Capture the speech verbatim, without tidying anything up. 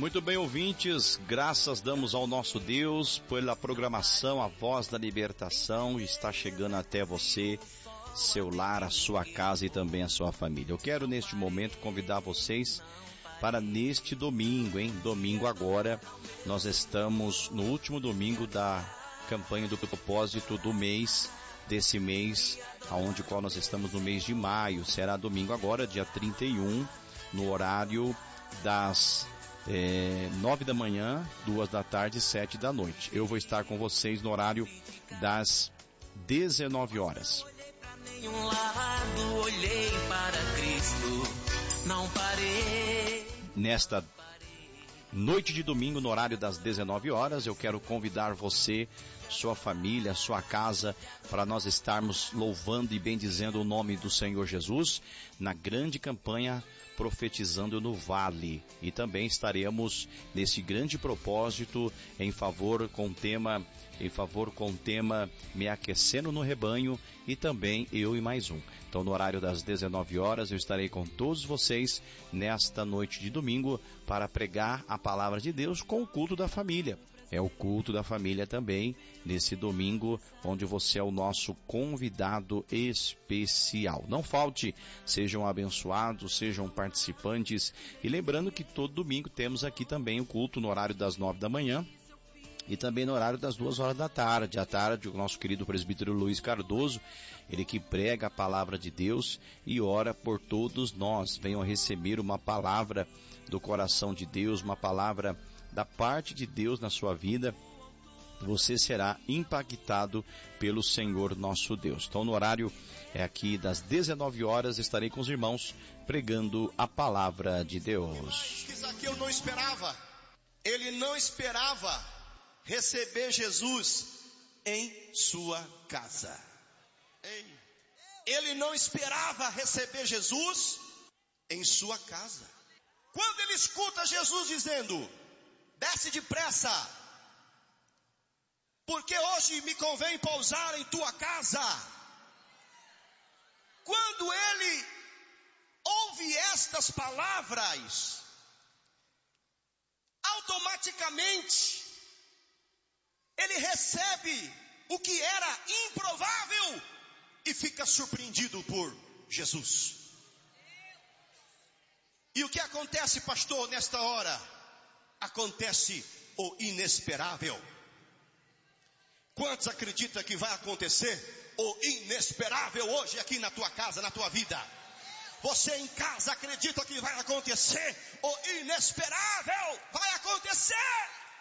Muito bem, ouvintes, graças damos ao nosso Deus pela programação A Voz da Libertação. Está chegando até você, seu lar, a sua casa e também a sua família. Eu quero neste momento convidar vocês para neste domingo, hein? Domingo agora, nós estamos no último domingo da campanha do propósito do mês, desse mês, aonde qual nós estamos no mês de maio. Será domingo agora, dia trinta e um, no horário das É, nove da manhã, duas da tarde e sete da noite. Eu vou estar com vocês no horário das dezenove horas. Nesta noite de domingo, no horário das dezenove horas, eu quero convidar você, sua família, sua casa, para nós estarmos louvando e bendizendo o nome do Senhor Jesus na grande campanha Profetizando no Vale. E também estaremos nesse grande propósito em favor com o tema, em favor com o tema Me Aquecendo no Rebanho, e também eu e mais um. Então, no horário das dezenove horas, eu estarei com todos vocês nesta noite de domingo para pregar a palavra de Deus com o culto da família. É o culto da família também, nesse domingo, onde você é o nosso convidado especial. Não falte, sejam abençoados, sejam participantes. E lembrando que todo domingo temos aqui também o culto no horário das nove da manhã e também no horário das duas horas da tarde. À tarde, o nosso querido presbítero Luiz Cardoso, ele que prega a palavra de Deus e ora por todos nós. Venham receber uma palavra do coração de Deus, uma palavra da parte de Deus na sua vida. Você será impactado pelo Senhor nosso Deus. Então, no horário é aqui das dezenove horas, estarei com os irmãos pregando a palavra de Deus. Que Zaqueu não esperava. Ele não esperava receber Jesus em sua casa. Ei. Ele não esperava receber Jesus em sua casa. Quando ele escuta Jesus dizendo: desce depressa, porque hoje me convém pousar em tua casa. Quando ele ouve estas palavras, automaticamente ele recebe o que era improvável e fica surpreendido por Jesus. E o que acontece, pastor, nesta hora? Acontece o inesperável. Quantos acreditam que vai acontecer o inesperável hoje aqui na tua casa, na tua vida? Você em casa acredita que vai acontecer o inesperável? Vai acontecer!